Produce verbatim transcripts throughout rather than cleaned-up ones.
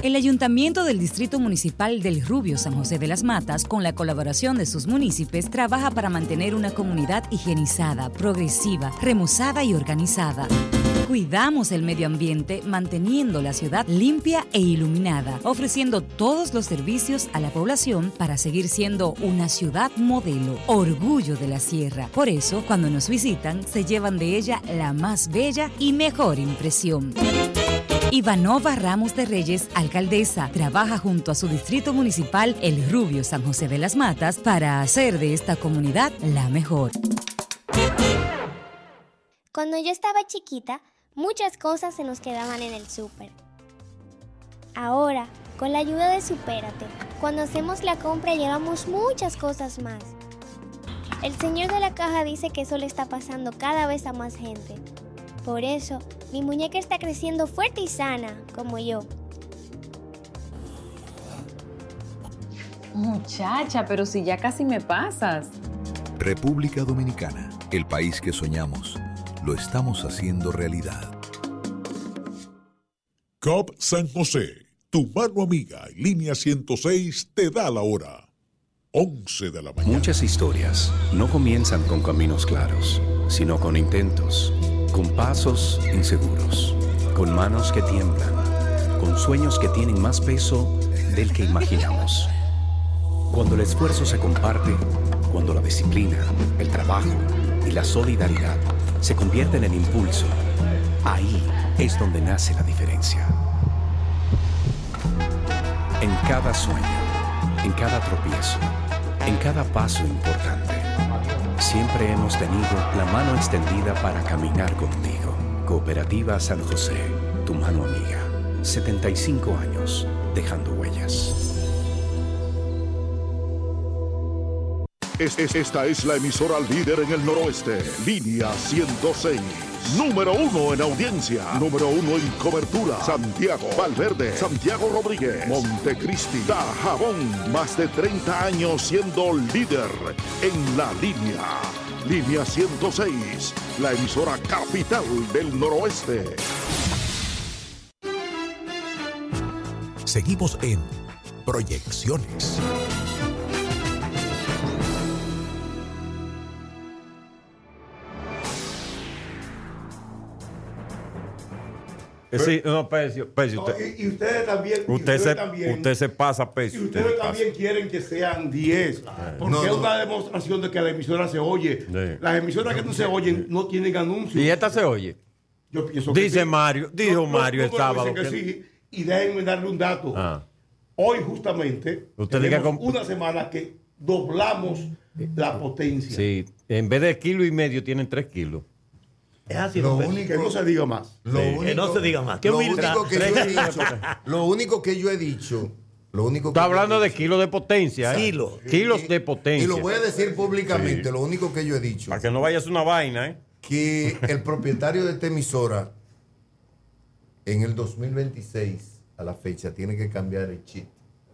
El Ayuntamiento del Distrito Municipal del Rubio San José de las Matas, con la colaboración de sus municipios, trabaja para mantener una comunidad higienizada, progresiva, remozada y organizada. Cuidamos el medio ambiente manteniendo la ciudad limpia e iluminada, ofreciendo todos los servicios a la población para seguir siendo una ciudad modelo, orgullo de la sierra. Por eso, cuando nos visitan, se llevan de ella la más bella y mejor impresión. Ivanova Ramos de Reyes, alcaldesa, trabaja junto a su distrito municipal, El Rubio San José de las Matas, para hacer de esta comunidad la mejor. Cuando yo estaba chiquita, muchas cosas se nos quedaban en el súper. Ahora, con la ayuda de Supérate, cuando hacemos la compra llevamos muchas cosas más. El señor de la caja dice que eso le está pasando cada vez a más gente. Por eso, mi muñeca está creciendo fuerte y sana, como yo. Muchacha, pero si ya casi me pasas. República Dominicana, el país que soñamos, lo estamos haciendo realidad. C O P San José, tu mano amiga y línea ciento seis te da la hora. once de la mañana. Muchas historias no comienzan con caminos claros, sino con intentos, con pasos inseguros, con manos que tiemblan, con sueños que tienen más peso del que imaginamos. Cuando el esfuerzo se comparte, cuando la disciplina, el trabajo y la solidaridad se convierten en impulso, ahí es donde nace la diferencia. En cada sueño, en cada tropiezo, en cada paso importante, siempre hemos tenido la mano extendida para caminar contigo. Cooperativa San José, tu mano amiga. setenta y cinco años, dejando huellas. Es, es, esta es la emisora líder en el noroeste. Línea ciento seis. Número uno en audiencia. Número uno en cobertura. Santiago, Valverde, Santiago Rodríguez, Montecristi, Dajabón. Más de treinta años siendo líder en la línea. Línea ciento seis. La emisora capital del noroeste. Seguimos en Proyecciones. Sí, no, Pecio, Pecio, usted, no, y, y ustedes también. Usted, ustedes se, también, usted se pasa, Pecio. Y ustedes, ustedes también quieren que sean diez. Porque no, es una no. demostración de que la emisora se oye. Sí. Las emisoras que no se oyen no tienen anuncios. ¿Y esta se oye? Yo pienso que Dice sí. Mario, dijo no, Mario no, el no, sábado. Que sí, y déjenme darle un dato. Ah. Hoy justamente usted tenemos con... una semana que doblamos la potencia. Sí, en vez de kilo y medio tienen tres kilos. Es así, lo único, que no se diga más. Lo sí. único, que no se diga más. Lo único que yo he dicho, lo único que yo he dicho, lo único que está hablando de kilos de potencia, ¿eh? Kilos. Kilos de potencia. Y lo voy a decir públicamente, sí. Lo único que yo he dicho. Para que no vayas una vaina, ¿eh? Que el propietario de esta emisora en el dos mil veintiséis a la fecha tiene que cambiar el chip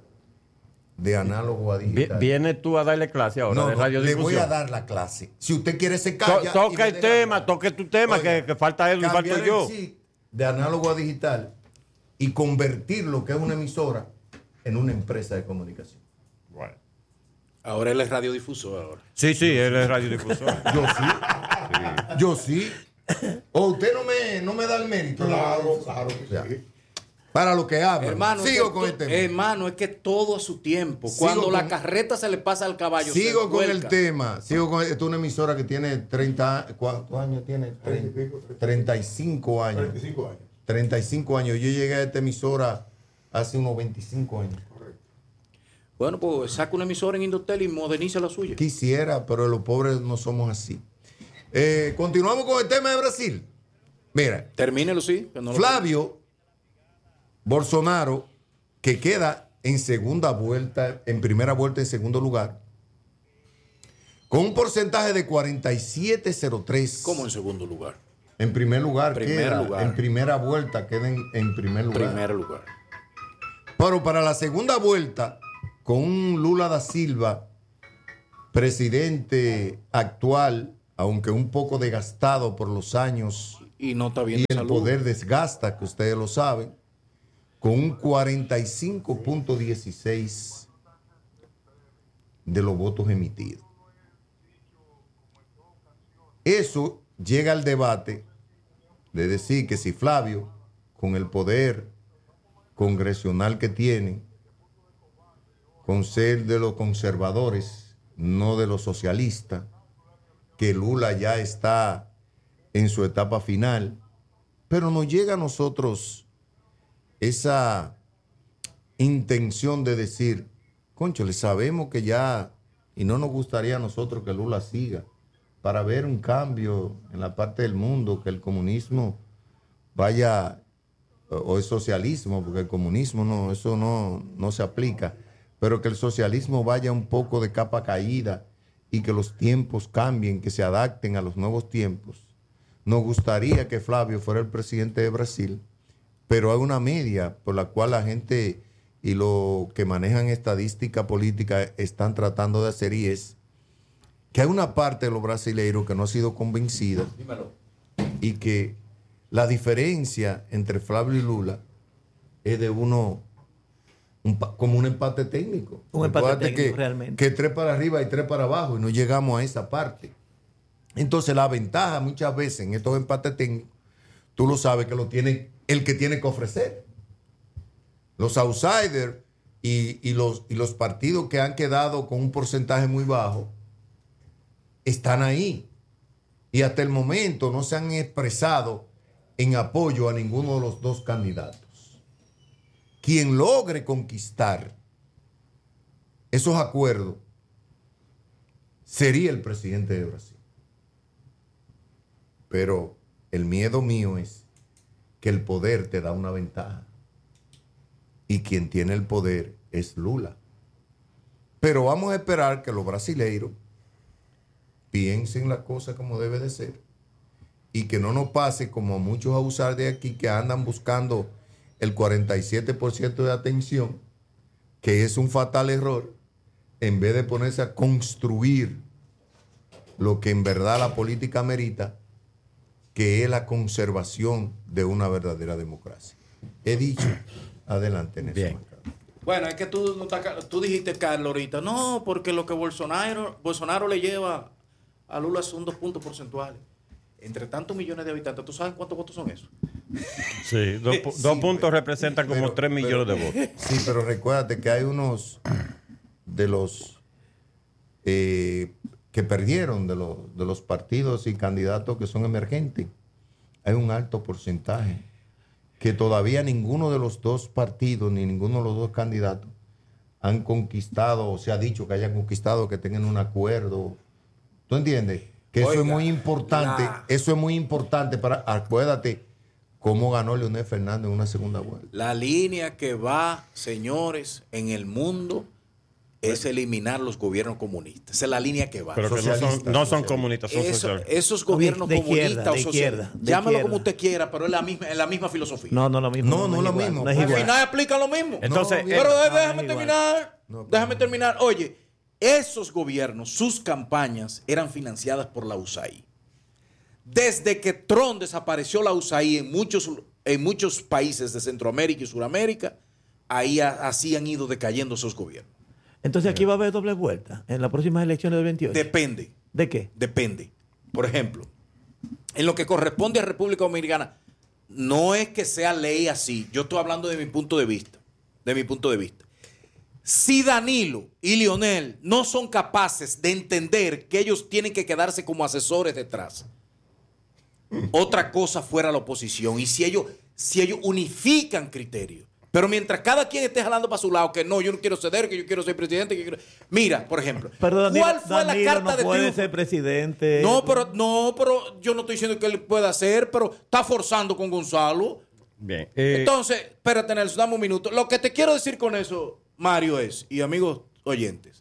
de análogo a digital. ¿Vienes tú a darle clase ahora no, de no, radiodifusión? Le voy a dar la clase. Si usted quiere se calla. To, toca el tema, toque tu tema, Oiga, que, que falta él y falta yo. El de análogo a digital y convertir lo que es una emisora en una empresa de comunicación. Bueno. Ahora él es radiodifusor ahora. Sí, sí, él es radiodifusor. Yo sí. sí. Yo sí. O usted no me, no me da el mérito. Claro, claro que ya. Sí. Para lo que hablo. Hermano, sigo es con to, el tema. Hermano, es que todo a su tiempo. Sigo Cuando con, la carreta se le pasa al caballo. Sigo se con vuelca. el tema. Sigo con. Esto es una emisora que tiene treinta. ¿Cuántos años tiene? treinta y cinco años. treinta y cinco años. treinta y cinco años. Yo llegué a esta emisora hace unos veinticinco años. Correcto. Bueno, pues saca una emisora en Indotel y moderniza la suya. Quisiera, pero los pobres no somos así. Eh, continuamos con el tema de Brasil. Mira. Termínelo, sí. Que no Flavio lo Bolsonaro, que queda en segunda vuelta, en primera vuelta en segundo lugar, con un porcentaje de cuarenta y siete coma cero tres. ¿Cómo en segundo lugar? En primer lugar, primer queda, lugar. En primera vuelta queda en, en primer lugar. Primer lugar. Pero para la segunda vuelta, con un Lula da Silva, presidente actual, aunque un poco desgastado por los años y, no está bien y de el salud. Poder desgasta, que ustedes lo saben, con un cuarenta y cinco punto dieciséis de los votos emitidos. Eso llega al debate de decir que si Flavio, con el poder congresional que tiene, con ser de los conservadores, no de los socialistas, que Lula ya está en su etapa final, pero nos llega a nosotros esa intención de decir, concho, le sabemos que ya, y no nos gustaría a nosotros que Lula siga, para ver un cambio en la parte del mundo, que el comunismo vaya, o el socialismo, porque el comunismo no, eso no, no se aplica, pero que el socialismo vaya un poco de capa caída y que los tiempos cambien, que se adapten a los nuevos tiempos. Nos gustaría que Flavio fuera el presidente de Brasil, pero hay una media por la cual la gente y los que manejan estadística política están tratando de hacer, y es que hay una parte de los brasileiros que no ha sido convencida. Dímelo. Y que la diferencia entre Flavio y Lula es de uno, un, como un empate técnico. Un empate técnico, que, realmente. Que tres para arriba y tres para abajo, y no llegamos a esa parte. Entonces la ventaja muchas veces en estos empates técnicos, tú lo sabes que lo tiene el que tiene que ofrecer. Los outsiders y, y, los, y los partidos que han quedado con un porcentaje muy bajo están ahí. Y hasta el momento no se han expresado en apoyo a ninguno de los dos candidatos. Quien logre conquistar esos acuerdos sería el presidente de Brasil. Pero el miedo mío es que el poder te da una ventaja. Y quien tiene el poder es Lula. Pero vamos a esperar que los brasileiros piensen la cosa como debe de ser. Y que no nos pase como muchos abusar de aquí que andan buscando el cuarenta y siete por ciento de atención, que es un fatal error, en vez de ponerse a construir lo que en verdad la política merita, que es la conservación de una verdadera democracia. He dicho, adelante, Nelson. Bien. Bueno, es que tú, no estás- tú dijiste, Carlos, ahorita, no, porque lo que Bolsonaro, Bolsonaro le lleva a Lula son dos puntos porcentuales. Entre tantos millones de habitantes, ¿tú sabes cuántos votos son esos? Sí, dos, pu- dos puntos representan como Pero- tres millones pero- de votos. Sí, pero recuérdate que hay unos de los eh, que perdieron de los, de los partidos y candidatos que son emergentes. Hay un alto porcentaje que todavía ninguno de los dos partidos ni ninguno de los dos candidatos han conquistado, o se ha dicho que hayan conquistado, que tengan un acuerdo. ¿Tú entiendes? Que eso Oiga, es muy importante. la- Eso es muy importante para, acuérdate, cómo ganó Leonel Fernández en una segunda vuelta. La línea que va, señores, en el mundo es eliminar los gobiernos comunistas. Esa es la línea que va. Pero que no son, no son comunistas, son Eso- sociales. esos gobiernos De izquierda, comunistas de o sociales, izquierda, de llámalo izquierda. como usted quiera, pero es la misma, es la misma filosofía. No, no lo mismo. No, no es lo igual, mismo. No es Al igual. final explican lo mismo. Entonces, No, eh, Pero eh, no, déjame no es terminar. No, déjame terminar. Oye, esos gobiernos, sus campañas eran financiadas por la U S A I. Desde que Trump desapareció la U S A I en muchos, en muchos países de Centroamérica y Sudamérica, ahí a- así han ido decayendo esos gobiernos. Entonces aquí va a haber doble vuelta en las próximas elecciones del veintiocho. Depende. ¿De qué? Depende. Por ejemplo, en lo que corresponde a República Dominicana, no es que sea ley así. Yo estoy hablando de mi punto de vista. De mi punto de vista. Si Danilo y Lionel no son capaces de entender que ellos tienen que quedarse como asesores detrás, otra cosa fuera la oposición. Y si ellos, si ellos unifican criterios. Pero mientras cada quien esté jalando para su lado, que no, yo no quiero ceder, que yo quiero ser presidente, que yo quiero... Mira, por ejemplo, Pero Danilo, ¿cuál fue Danilo la carta no de puede triunfo? ser presidente. No, pero no, pero yo no estoy diciendo que él pueda hacer, pero está forzando con Gonzalo. Bien. eh, Entonces, espérate, Nelson, dame un minuto. Lo que te quiero decir con eso, Mario, es, y amigos oyentes,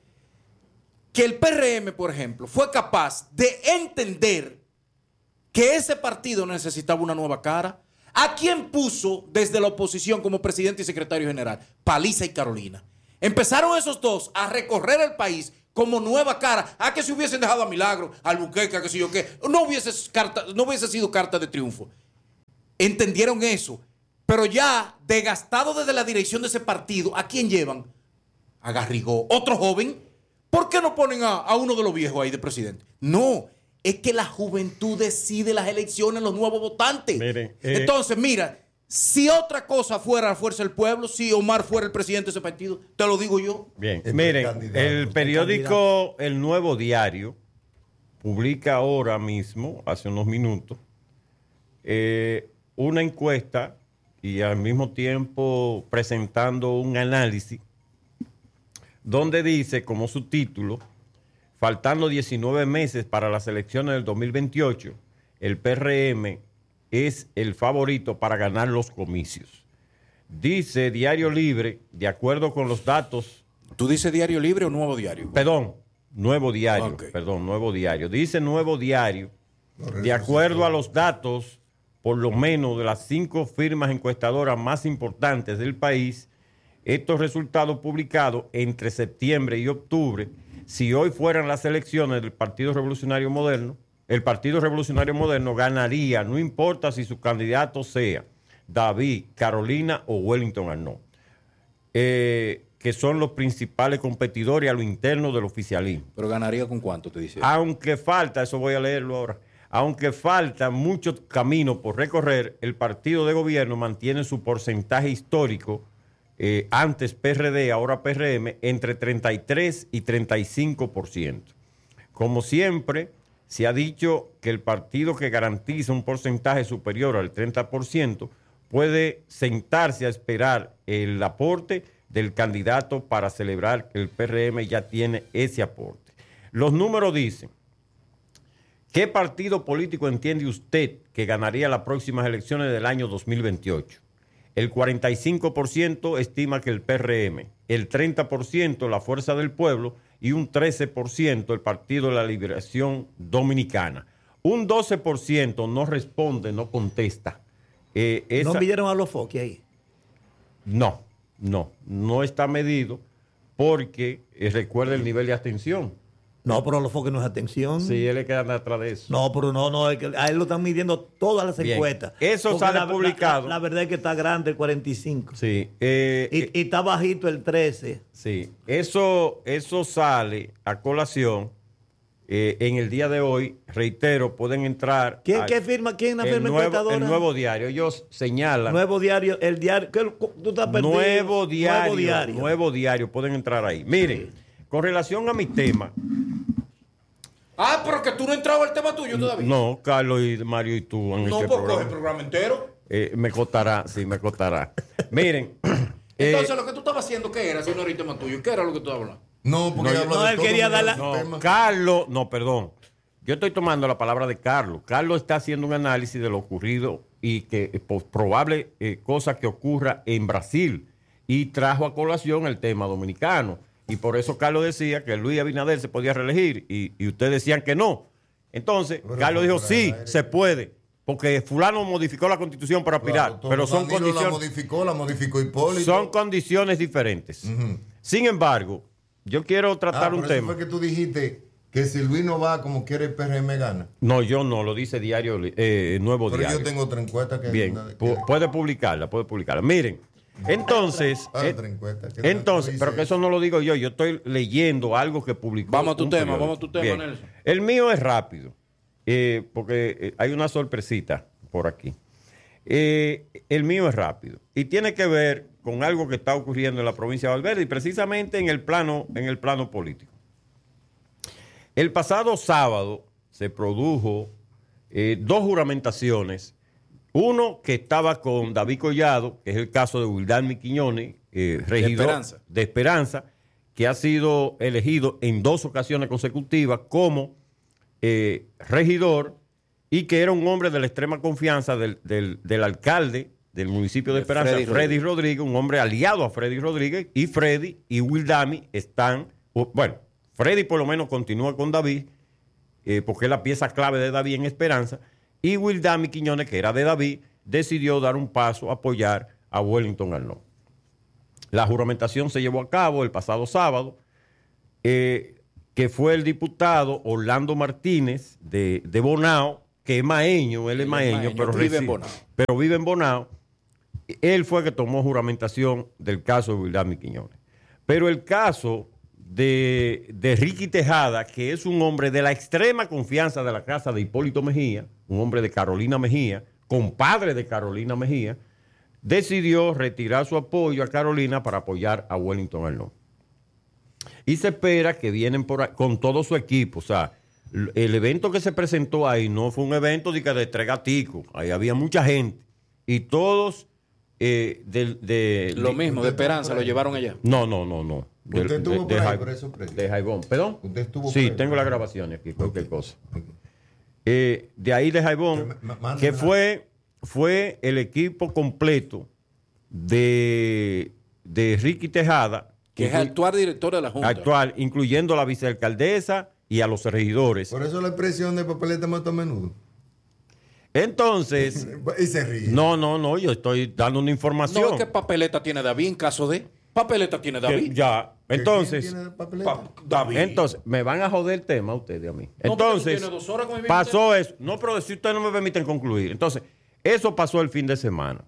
que el P R M, por ejemplo, fue capaz de entender que ese partido necesitaba una nueva cara. ¿A quién puso desde la oposición como presidente y secretario general? Paliza y Carolina. Empezaron esos dos a recorrer el país como nueva cara. A que si hubiesen dejado a Milagro, al Buqueca, que sé yo qué, no hubiese, carta, no hubiese sido carta de triunfo. Entendieron eso. Pero ya, desgastado desde la dirección de ese partido, ¿a quién llevan? A Garrigó. Otro joven. ¿Por qué no ponen a, a uno de los viejos ahí de presidente? No, es que la juventud decide las elecciones, los nuevos votantes. Miren, eh, Entonces, mira, si otra cosa fuera la fuerza del pueblo, si Omar fuera el presidente de ese partido, te lo digo yo. Bien, miren, el periódico El Nuevo Diario publica ahora mismo, hace unos minutos, eh, una encuesta y al mismo tiempo presentando un análisis donde dice como subtítulo, faltando diecinueve meses para las elecciones del dos mil veintiocho, el P R M es el favorito para ganar los comicios. Dice Diario Libre, de acuerdo con los datos... ¿Tú dices Diario Libre o Nuevo Diario? Perdón, Nuevo Diario, Okay. perdón, Nuevo Diario. Dice Nuevo Diario, de acuerdo a los datos, por lo menos de las cinco firmas encuestadoras más importantes del país, estos resultados publicados entre septiembre y octubre, si hoy fueran las elecciones del Partido Revolucionario Moderno, el Partido Revolucionario Moderno ganaría, no importa si su candidato sea David, Carolina o Wellington Arnaud, eh, que son los principales competidores a lo interno del oficialismo. ¿Pero ganaría con cuánto, te dice? Aunque falta, eso voy a leerlo ahora, aunque falta mucho camino por recorrer, el partido de gobierno mantiene su porcentaje histórico, eh, antes P R D, ahora P R M, entre treinta y tres y treinta y cinco por ciento. Como siempre, se ha dicho que el partido que garantiza un porcentaje superior al treinta por ciento puede sentarse a esperar el aporte del candidato para celebrar que el P R M ya tiene ese aporte. Los números dicen, ¿qué partido político entiende usted que ganaría las próximas elecciones del año dos mil veintiocho? El cuarenta y cinco por ciento estima que el P R M, el treinta por ciento la Fuerza del Pueblo y un trece por ciento el Partido de la Liberación Dominicana. Un doce por ciento no responde, no contesta. Eh, esa... ¿No midieron a los Foqui ahí? No, no, no está medido porque eh, recuerda el nivel de abstención. No, pero los Foqui no es atención. Sí, él le queda atrás de eso. No, pero no, no, es que a él lo están midiendo todas las Bien. encuestas. Eso Porque sale la, publicado. La, la, la verdad es que está grande el cuarenta y cinco. Sí. Eh, y, eh, y está bajito el trece. Sí. Eso, eso sale a colación eh, en el día de hoy. Reitero, pueden entrar. ¿Quién, a, ¿qué firma? ¿Quién es la el firma nuevo, encuestadora? el Nuevo Diario. Ellos señalan. Nuevo Diario, el diario. ¿qué, tú estás perdido? Nuevo Diario. Nuevo Diario. Nuevo Diario. Pueden entrar ahí. Miren, sí. Con relación a mi tema. Ah, pero que tú no entrabas al tema tuyo todavía. No, Carlos y Mario y tú han No, hecho el pues programa. coge el programa entero. Eh, me costará, sí, me costará. Miren. Entonces, eh, lo que tú estabas haciendo, ¿qué era, señor tema tuyo? ¿Qué era lo que tú hablabas? No, porque no, habla no, de él todo quería dar la... No, Carlos, no, perdón. Yo estoy tomando la palabra de Carlos. Carlos está haciendo un análisis de lo ocurrido y que eh, pues, probable eh, cosa que ocurra en Brasil. Y trajo a colación el tema dominicano. Y por eso Carlos decía que Luis Abinader se podía reelegir y, y ustedes decían que no. Entonces, pero Carlos dijo, sí, se puede, porque fulano modificó la Constitución para aspirar, claro, pero son Danilo condiciones... la modificó, la modificó Hipólito. Son condiciones diferentes. Uh-huh. Sin embargo, yo quiero tratar ah, un por tema... Eso fue que tú dijiste que si Luis no va como quiere el P R M gana. No, yo no, lo dice Diario eh, Nuevo pero Diario. Pero yo tengo otra encuesta que... Bien, que... puede publicarla, puede publicarla. Miren, entonces... ah, eh, otra encuesta. Entonces, pero que eso no lo digo yo, yo estoy leyendo algo que publicó... Vamos a tu tema, periódico. vamos a tu tema, Bien. Nelson. El mío es rápido. Eh, porque eh, hay una sorpresita por aquí. Eh, el mío es rápido y tiene que ver con algo que está ocurriendo en la provincia de Valverde y precisamente en el plano, en el plano político. El pasado sábado se produjo eh, dos juramentaciones. Uno que estaba con David Collado, que es el caso de Wildalmi Quiñones, eh, regidor de Esperanza. de Esperanza, que ha sido elegido en dos ocasiones consecutivas como Eh, regidor y que era un hombre de la extrema confianza del, del, del alcalde del municipio de Esperanza, Freddy, Freddy Rodríguez. Rodríguez, un hombre aliado a Freddy Rodríguez, y Freddy y Wildalmi están, bueno, Freddy por lo menos continúa con David, eh, porque es la pieza clave de David en Esperanza, y Wildalmi Quiñones, que era de David, decidió dar un paso a apoyar a Wellington Arnaud. La juramentación se llevó a cabo el pasado sábado, eh, que fue el diputado Orlando Martínez de, de Bonao, que es maeño, él es maeño, pero, vive en Bonao. pero vive en Bonao, él fue que tomó juramentación del caso de William Quiñones. Pero el caso de, de Ricky Tejada, que es un hombre de la extrema confianza de la casa de Hipólito Mejía, un hombre de Carolina Mejía, compadre de Carolina Mejía, decidió retirar su apoyo a Carolina para apoyar a Wellington Arnó. Y se espera que vienen por ahí, con todo su equipo. O sea, el evento que se presentó ahí no fue un evento de, de tres gaticos. Ahí había mucha gente. Y todos eh, de, de... Lo mismo, de Esperanza, lo llevaron allá. No, no, no, no. De, ¿Usted estuvo de, por de, ahí de, por eso, precio? De Jaibón. ¿Perdón? ¿Usted estuvo Sí, por ahí? tengo las grabaciones aquí, cualquier Okay. cosa. Okay. Eh, de ahí de Jaibón, que fue, fue el equipo completo de, de Ricky Tejada, que es actual director de la Junta. Actual, incluyendo a la vicealcaldesa y a los regidores. Por eso la expresión de papeleta más a menudo. Entonces... y se ríe. No, no, no, yo estoy dando una información. No, ¿qué papeleta tiene David en caso de? Papeleta tiene David. Que, ya, entonces... ¿Quién tiene papeleta? Pa, David. Entonces, me van a joder el tema ustedes a mí. No, entonces, tiene dos horas con el pasó eso. No, pero si ustedes no me permiten concluir. Entonces, eso pasó el fin de semana.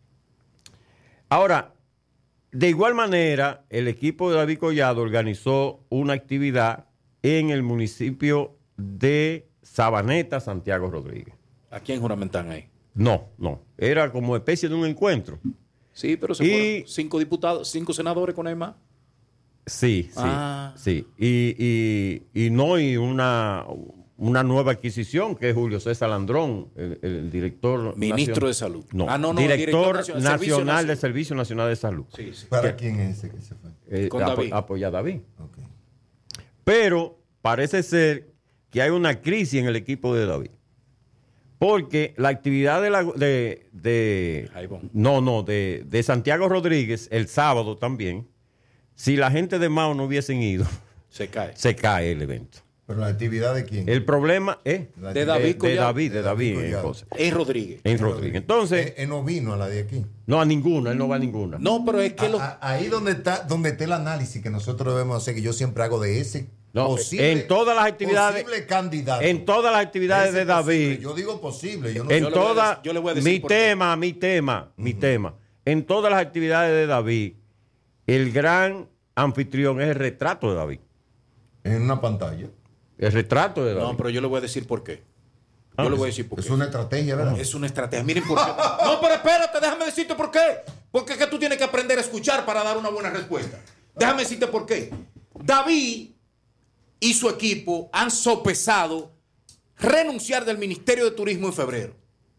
Ahora, de igual manera, el equipo de David Collado organizó una actividad en el municipio de Sabaneta, Santiago Rodríguez. ¿A quién juramentan ahí? No, no. Era como especie de un encuentro. Sí, pero se y, fueron cinco diputados, cinco senadores con él más. Sí, sí, ah. sí. Y, y, y no, y una, una nueva adquisición, que es Julio César Landrón, el, el director... Ministro nacional, de Salud. No, ah, no, no director, director nacional, Servicio nacional del Servicio Nacional de Salud. Sí, sí. ¿Para que, quién es ese que se fue? Eh, con apo David. Apoya a David. Okay. Pero parece ser que hay una crisis en el equipo de David. Porque la actividad de la de, de no, no, de, de Santiago Rodríguez el sábado también, si la gente de Mao no hubiesen ido, se cae. Se cae el evento. ¿Pero la actividad de quién? El problema es La de David de, de David, de David, David en cosas. En Rodríguez. En Rodríguez. Entonces, Él, él no vino a la de aquí. no a ninguna, él no va a ninguna. No, pero es que A- lo... a- ahí donde está, donde está el análisis que nosotros debemos hacer, que yo siempre hago de ese No, posible, en todas las actividades, posible candidato. en todas las actividades Ese de David, posible, yo digo posible, yo no en yo le voy a todas, decir- yo le voy a decir mi por qué. tema, mi tema, mi tema, en todas las actividades de David, el gran anfitrión es el retrato de David. en una pantalla. El retrato de David. No, pero yo le voy a decir por qué. Yo Ah, le es- voy a decir por qué. Es una estrategia, ¿verdad? Es una estrategia. Miren por qué. No, pero espérate, déjame decirte por qué. Porque es que tú tienes que aprender a escuchar para dar una buena respuesta. Déjame decirte por qué. David y su equipo han sopesado renunciar del Ministerio de Turismo en febrero.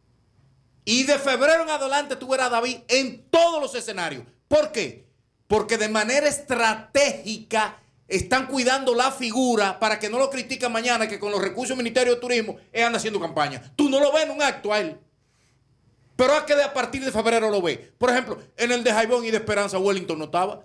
Y de febrero en adelante tú verás a David en todos los escenarios. ¿Por qué? Porque de manera estratégica están cuidando la figura para que no lo critiquen mañana, que con los recursos del Ministerio de Turismo él anda haciendo campaña. Tú no lo ves en un acto a él. Pero es que de a partir de febrero lo ves. Por ejemplo, en el de Jaibón y de Esperanza, Wellington no estaba.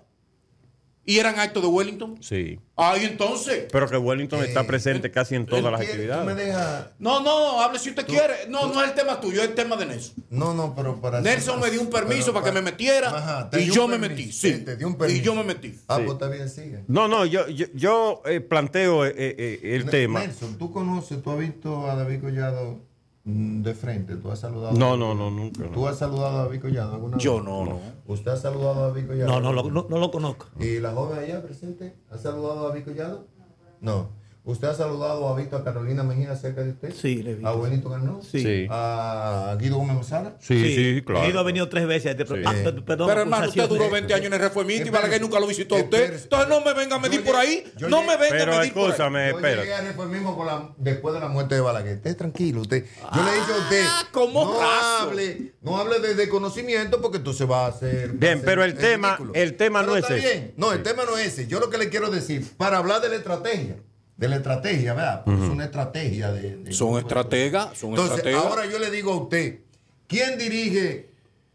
¿Y eran actos de Wellington? Sí. Ahí entonces. Pero que Wellington Eh, está presente casi en todas las Él quiere- tú actividades. me dejas- No, no, hable si usted quiere. No, no es el tema tuyo, es el tema de Nelson. No, no, pero para... Nelson me dio un permiso pero para que me metiera Ajá, te y dio yo un me permiso. metí. Sí, Sí, te dio un y permiso. yo me metí. Ah, Sí. pues está bien, sigue. No, no, yo, yo, yo eh, planteo eh, eh, el Ne- tema. Nelson, ¿tú conoces, tú has visto a David Collado mm, de frente? ¿Tú has saludado? No, a- no, no, nunca. no. ¿Tú has saludado a David Collado alguna vez? Yo no, no. ¿Usted ha saludado a David Collado? No, no, lo- no, no lo conozco. ¿Y la joven allá presente ha saludado a David Collado? No. ¿Usted ha saludado o ha visto a Carolina Mejía cerca de usted? Sí, le he visto. ¿A Wellington Arnó? Sí. Sí. ¿A Guido Gómez González? Sí, sí, claro. Guido ha venido tres veces. a este pro- Sí. Ah, per- perdón, Pero hermano, usted acusación. duró veinte años en el Reformista y Balaguer nunca lo visitó a usted. Espérese. Entonces no me venga a medir Yo por llegué- ahí. yo No llegué- me venga Pero a medir por ahí. escúchame, Yo espérate. llegué al reformismo con la- después de la muerte de Balaguer. Usted tranquilo, usted. Yo le he dicho a usted, Ah, ¿cómo no raso? hable, no hable de desconocimiento porque entonces va a ser. va Bien, a ser pero el tema- ridículo. el tema Pero no está es ese. bien. No, el tema no es ese. Yo lo que le quiero decir, para hablar de la estrategia, de la estrategia, ¿verdad? Porque es una estrategia de. de- Son estrategas, son Entonces, estrategas. ahora yo le digo a usted, ¿quién dirige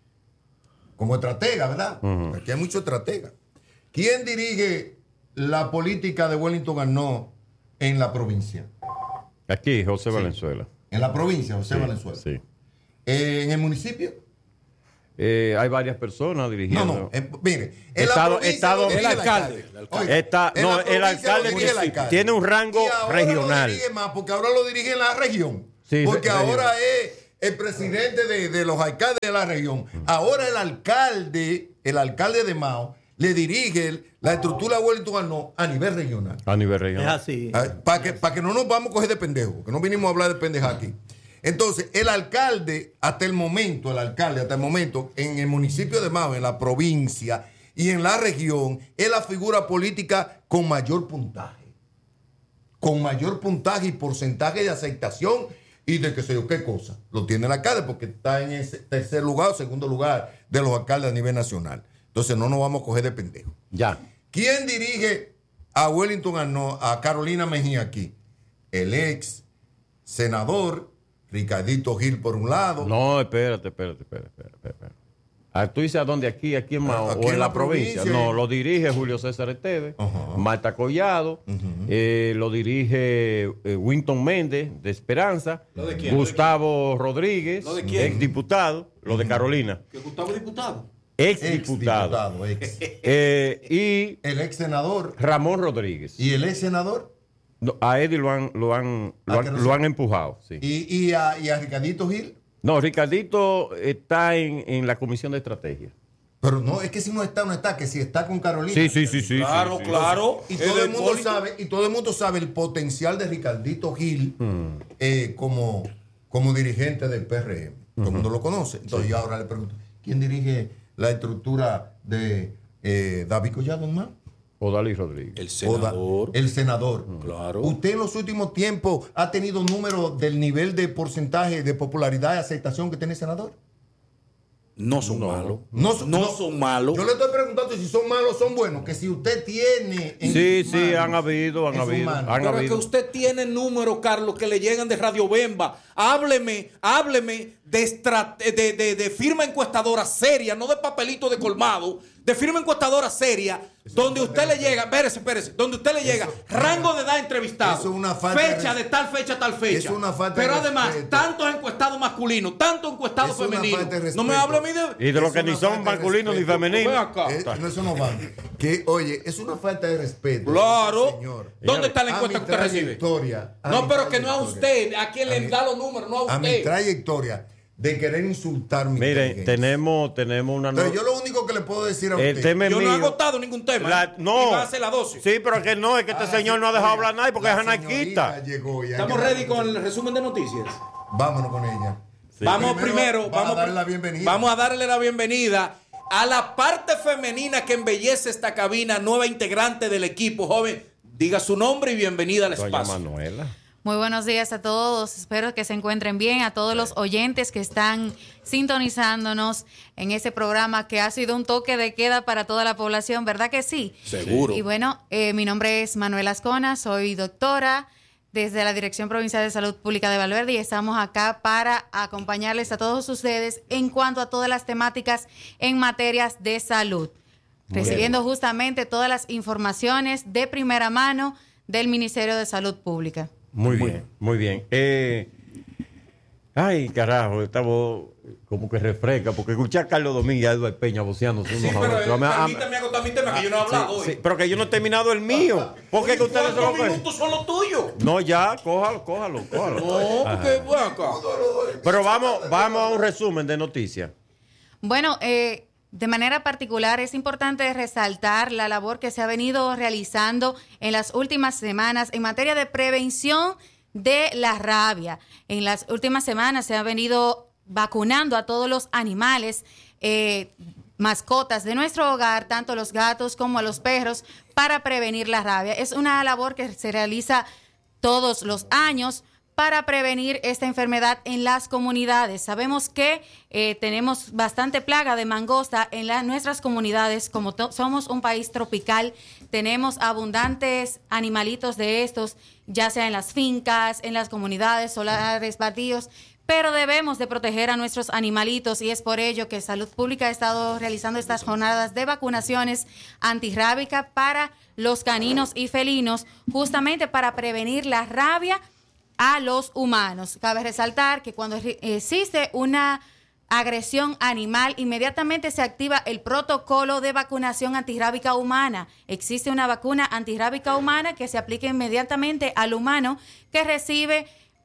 como estratega, verdad? Aquí hay muchos estrategas. ¿Quién dirige la política de Wellington Arnó en la provincia? Aquí, José Sí. Valenzuela. En la provincia, José Sí, Valenzuela. Sí. Eh, ¿En el municipio? Eh, hay varias personas No, dirigiendo. no. eh, mire, en Estado- la provincia estado- lo dirige el el alcalde, alcalde. el alcalde. Oiga, Está- en no, la el provincia alcalde lo dirige el alcalde. tiene un rango Y ahora regional. Lo dirige más porque ahora lo dirige en la región. Sí, porque re- ahora regional. es el presidente de, de los alcaldes de la región. Ahora el alcalde, el alcalde de Mao, le dirige la estructura de Wellington Arnaud a nivel regional. A nivel regional. Es así. Para que, pa que no nos vamos a coger de pendejo, que no vinimos a hablar de pendeja aquí. Entonces, el alcalde, hasta el momento, el alcalde, hasta el momento, en el municipio de Mao, en la provincia y en la región, es la figura política con mayor puntaje. Con mayor puntaje y porcentaje de aceptación y de qué sé yo qué cosa. Lo tiene el alcalde porque está en ese tercer lugar o segundo lugar de los alcaldes a nivel nacional. Entonces, no nos vamos a coger de pendejo. Ya. ¿Quién dirige a Wellington Arnaud, a Carolina Mejía aquí? El ex senador Ricardito Gil por un lado. No, espérate, espérate, espérate, espérate. espérate. Ah, ¿tú dices a dónde? ¿Aquí, aquí en Mao? Aquí ¿O en, en la, la provincia? provincia. No, lo dirige Julio César Esteves, Ajá. Marta Collado, Ujú. eh, lo dirige eh, Winton Méndez, de Esperanza, ¿Lo de quién? Gustavo Rodríguez, ¿Lo de quién? ex diputado, lo de Carolina, ¿Que Gustavo es diputado? ex Ex diputado, diputado, ex. eh, y El ex senador. Ramón Rodríguez. ¿Y el ex senador? No, a Eddie lo han, lo han, lo Ah, han, que no lo sé. han empujado, sí. ¿Y, y, a, y a Ricardito Gil? No, Ricardito está en, en la comisión de estrategia. Pero no, es que si no está, no está, que si está con Carolina. Sí, sí, sí, sí. Claro, sí, sí. claro. Y Es todo de el mundo Hipólito. sabe, y todo el mundo sabe el potencial de Ricardito Gil Mm. eh, como, como dirigente del P R M. Todo el mundo lo conoce. Entonces yo ahora le pregunto, ¿quién dirige la estructura de eh, David Collado en Mao? Odalí Rodríguez. El O da- senador. El senador. Claro. ¿Usted en los últimos tiempos ha tenido números del nivel de porcentaje de popularidad y aceptación que tiene el senador? No son No. malos. No son- no no. son malos. Yo le estoy preguntando si son malos o son buenos. Que si usted tiene. en Sí, sus sí, manos- han habido, han en sus habido, manos. han Pero es habido. que usted tiene números, Carlos, que le llegan de Radio Bemba. Hábleme, hábleme de, estra- de, de, de firma encuestadora seria, no de papelito de colmado, de firma encuestadora seria, donde usted le llega, espérese, espérese, donde usted le llega, rango de edad entrevistado, eso es una falta de fecha de, res- tal fecha, tal fecha. eso es una falta de Pero además, respeto. tantos encuestados masculinos, tantos encuestados Eso es una femeninos. falta de No me respeto. hable a mí de... Y de lo Es que una ni son falta de masculinos ni respeto. femeninos. Ven acá. Eh, no, eso no va. Que, oye, es una falta de respeto. Claro. Señor. ¿Dónde está la A encuesta mi que usted recibe? trayectoria, a No, mi pero que no a trayectoria. usted, a quien A le mi- da los números, no a A mi usted. trayectoria de querer insultar mi Miren, inteligencia. tenemos, tenemos una... Entonces, yo lo único que le puedo decir a El usted. tema es Yo no he mío. agotado ningún tema. La- ¿eh? no. Y va a ser la dosis. Sí, pero que no, es que este Ah, señor no ha sí, dejado oiga, hablar nadie porque la es anarquista. señorita llegó y hay Estamos que- ready con el resumen de noticias. Vámonos con ella. Vamos primero, va vamos, a darle la bienvenida. vamos a darle la bienvenida a la parte femenina que embellece esta cabina, nueva integrante del equipo. Joven, diga su nombre y bienvenida al Doña espacio. Manuela. Muy buenos días a todos, espero que se encuentren bien, a todos los oyentes que están sintonizándonos en ese programa que ha sido un toque de queda para toda la población, ¿verdad que sí? Seguro. Y bueno, eh, mi nombre es Manuela Ascona, soy doctora desde la Dirección Provincial de Salud Pública de Valverde y estamos acá para acompañarles a todos ustedes en cuanto a todas las temáticas en materias de salud, Muy recibiendo justamente todas las informaciones de primera mano del Ministerio de Salud Pública. Muy, bien, muy bien. Eh, ay, carajo, esta voz como que refresca, porque escuché a Carlos Domínguez y a Eduardo Peña voceándose unos Sí, a pero otros. A mí- a- permítame agotar mi tema que yo no he hablado sí, hoy. sí, pero que yo no he terminado el mío. ¿Por qué que ustedes se lo ¿Cuántos ven? minutos son los tuyos? No, ya, cójalo, cójalo, cójalo. No, Ajá. porque, bueno, acá. Pero vamos, vamos a un resumen de noticias. Bueno, eh, de manera particular es importante resaltar la labor que se ha venido realizando en las últimas semanas en materia de prevención de la rabia. En las últimas semanas se ha venido vacunando a todos los animales, eh, mascotas de nuestro hogar, tanto los gatos como a los perros, para prevenir la rabia. Es una labor que se realiza todos los años para prevenir esta enfermedad en las comunidades. Sabemos que eh, tenemos bastante plaga de mangosta en la- nuestras comunidades, como to- somos un país tropical, tenemos abundantes animalitos de estos, ya sea en las fincas, en las comunidades, solares, baldíos, pero debemos de proteger a nuestros animalitos y es por ello que Salud Pública ha estado realizando estas jornadas de vacunaciones antirrábica para los caninos y felinos, justamente para prevenir la rabia a los humanos. Cabe resaltar que cuando existe una agresión animal, inmediatamente se activa el protocolo de vacunación antirrábica humana. Existe una vacuna antirrábica humana que se aplica inmediatamente al humano que recibe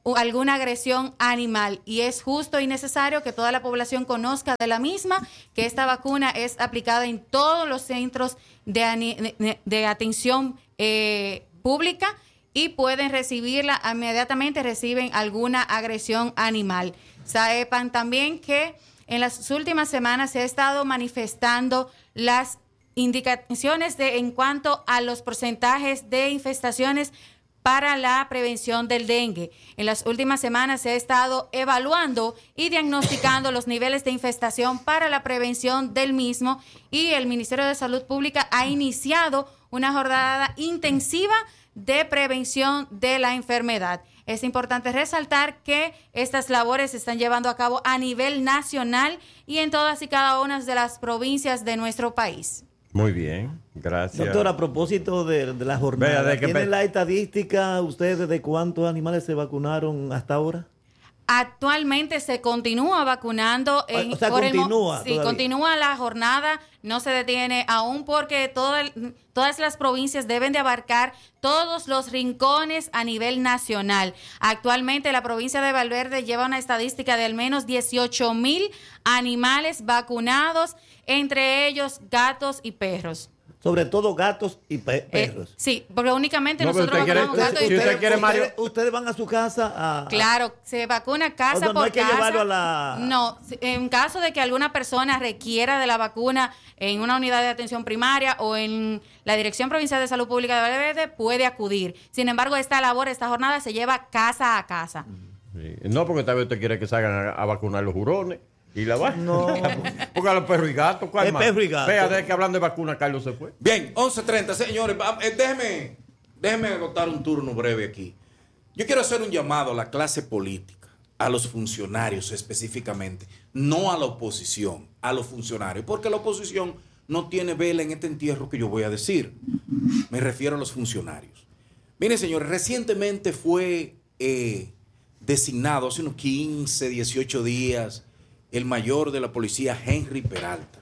alguna agresión animal, y es justo y necesario que toda la población conozca de la misma, que esta vacuna es aplicada en todos los centros de, de, de atención eh, pública y pueden recibirla inmediatamente, reciben alguna agresión animal. Sepan también que en las últimas semanas se ha estado manifestando las indicaciones de, en cuanto a los porcentajes de infestaciones para la prevención del dengue. En las últimas semanas se ha estado evaluando y diagnosticando los niveles de infestación para la prevención del mismo, y el Ministerio de Salud Pública ha iniciado una jornada intensiva de prevención de la enfermedad. Es importante resaltar que estas labores se están llevando a cabo a nivel nacional y en todas y cada una de las provincias de nuestro país. Muy bien, gracias. Doctor, a propósito de, de la jornada, Vea, de que ¿tiene pe- la estadística ustedes de cuántos animales se vacunaron hasta ahora? Actualmente se continúa vacunando. En, O sea, por el mo- continúa sí, todavía. continúa la jornada, no se detiene aún porque todo el- todas las provincias deben de abarcar todos los rincones a nivel nacional. Actualmente la provincia de Valverde lleva una estadística de al menos dieciocho mil animales vacunados, entre ellos gatos y perros. Sobre todo gatos y pe- Eh, perros. sí, porque únicamente No, pero nosotros usted quiere- vacunamos gatos y si usted perros. quiere, Mario- Ustedes van a su casa a... Claro, se vacuna casa O sea, no por hay que casa. llevarlo a la- No, si- en caso de que alguna persona requiera de la vacuna en una unidad de atención primaria o en la Dirección Provincial de Salud Pública de Valverde, puede acudir. Sin embargo, esta labor, esta jornada se lleva casa a casa. Sí. No, porque tal vez usted quiere que salgan a, a vacunar los jurones y la vaina. No. Porque a los perros y gatos, ¿cuál El más? perro y gato. Vea, de que hablando de vacuna, Carlos se fue. Bien, once treinta, señores, va- eh, déjeme, déjeme agotar un turno breve aquí. Yo quiero hacer un llamado a la clase política, a los funcionarios específicamente, no a la oposición, a los funcionarios, porque la oposición no tiene vela en este entierro que yo voy a decir. Me refiero a los funcionarios. Miren, señores, recientemente fue eh, designado, hace unos quince, dieciocho días, el mayor de la policía, Henry Peralta,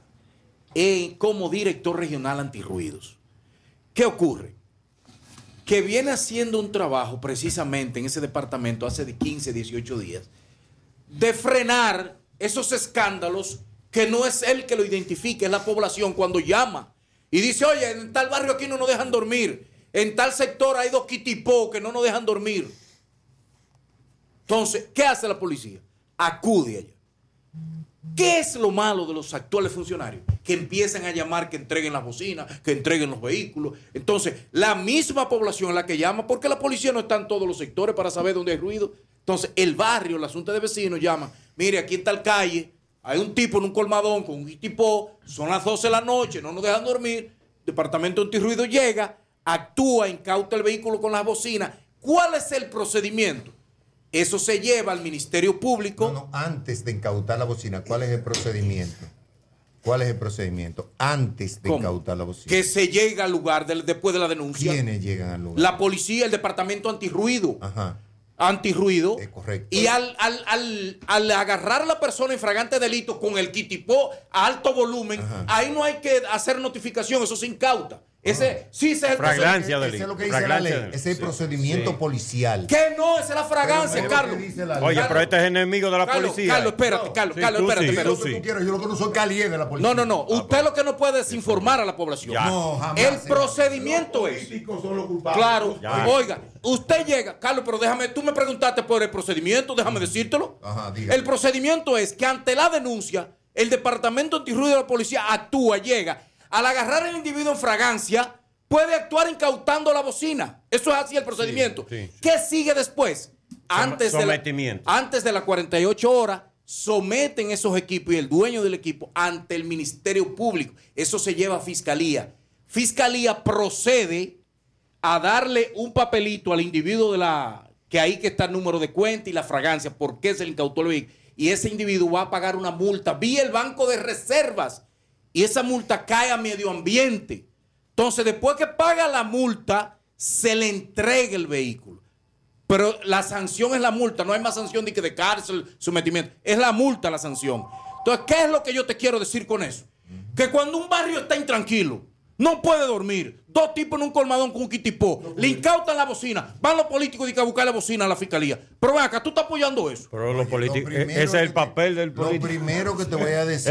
eh, como director regional antirruidos. ¿Qué ocurre? Que viene haciendo un trabajo precisamente en ese departamento hace de quince, dieciocho días, de frenar esos escándalos que no es él que lo identifique, es la población cuando llama y dice, oye, en tal barrio aquí no nos dejan dormir, en tal sector hay dos kitipó que no nos dejan dormir. Entonces, ¿qué hace la policía? Acude allá. ¿Qué es lo malo de los actuales funcionarios? Que empiezan a llamar, que entreguen las bocinas, que entreguen los vehículos. Entonces, la misma población es la que llama, porque la policía no está en todos los sectores para saber dónde hay ruido. Entonces, el barrio, la asunta de vecinos llama, mire, aquí en tal calle hay un tipo en un colmadón con un tipo, son las doce de la noche, no nos dejan dormir, departamento antirruido llega, actúa, incauta el vehículo con las bocinas. ¿Cuál es el procedimiento? Eso se lleva al Ministerio Público. No, no, antes de incautar la bocina, ¿cuál es el procedimiento? ¿Cuál es el procedimiento? Antes de ¿Cómo? incautar la bocina. Que se llega al lugar del- después de la denuncia. ¿Quiénes llegan al lugar? La policía, el departamento antirruido. Ajá. Antirruido. correcto. Y al, al, al, al agarrar a la persona en fragante delito con el kitipó a alto volumen, ahí no hay que hacer notificación, eso se incauta. Ese, sí, ese es el Fragancia procedimiento. delito. Ese es lo que dice la ley. Ese es el procedimiento policial. Que no, esa es la fragancia, Pero no es lo Carlos. que dice la ley. Oye, Carlos, pero este es enemigo de la Carlos, policía. Carlos, espérate, Carlos, Sí, Carlos, tú espérate, sí, espérate. tú sí. Yo lo que no soy caliente de la policía. No, no, no. Usted lo que no puede es informar a la población. Ya. No, jamás. El procedimiento es. Son los culpables. Claro. Ya. Oiga, usted llega, Carlos, pero déjame, tú me preguntaste por el procedimiento, déjame decírtelo. Ajá, diga. El procedimiento es que ante la denuncia, el departamento antirruido de la policía actúa, llega. Al agarrar al individuo en fragancia, puede actuar incautando la bocina. Eso es así el procedimiento. Sí, sí. ¿Qué sigue después? Antes de, la, Sometimiento. antes de las cuarenta y ocho horas, someten esos equipos y el dueño del equipo ante el Ministerio Público. Eso se lleva a Fiscalía. Fiscalía procede a darle un papelito al individuo de la que ahí que está el número de cuenta y la fragancia, por qué se le incautó el vehículo. Y ese individuo va a pagar una multa vía el Banco de Reservas. Y esa multa cae a medio ambiente. Entonces, después que paga la multa, se le entrega el vehículo. Pero la sanción es la multa, no hay más sanción de que de cárcel, sometimiento. Es la multa la sanción. Entonces, ¿qué es lo que yo te quiero decir con eso? Que cuando un barrio está intranquilo, No puede dormir. Dos tipos en un colmadón con un kitipó. No, le incautan la bocina. Van los políticos y a buscar la bocina a la fiscalía. Pero ven acá, tú estás apoyando eso. Pero los políticos, ese es el papel del político. Lo primero que te voy a decir.